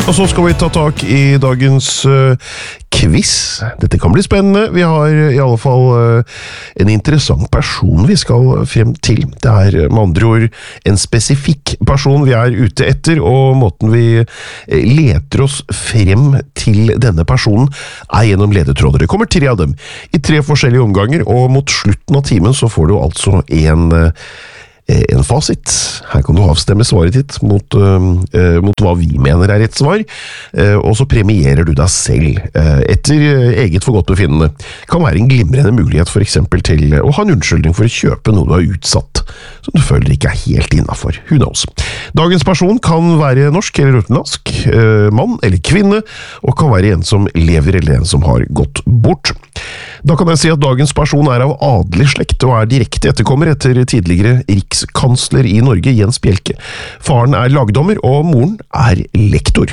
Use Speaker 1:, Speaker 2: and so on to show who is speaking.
Speaker 1: Og så skal vi ta tak i dagens quiz. Dette kan bli spennende. Vi har i alle fall en interessant person vi skal frem til. Det er med andre ord en spesifikk person vi er ute etter, og måten vi leter oss frem til denne personen er gjennom ledetråder. Det kommer 3 av dem i 3 forskjellige omganger, og mot slutten av timen så får du altså en fasit. Her kan du avstemme svaret ditt mot hva vi mener er rett svar, og så premierer du deg selv etter eget forgodtbefinnende. Det kan være en glimrende mulighet for eksempel til å ha en unnskyldning for å kjøpe noe du har utsatt, som du føler ikke er helt innenfor. Who knows? Dagens person kan være norsk eller utenlandsk, mann eller kvinne, og kan være en som lever eller en som har gått bort. Da kan jeg si at dagens person er av adelig slekt og er direkte etterkommer etter tidligere rikskansler i Norge, Jens Bjelke. Faren er lagdommer, og moren er lektor.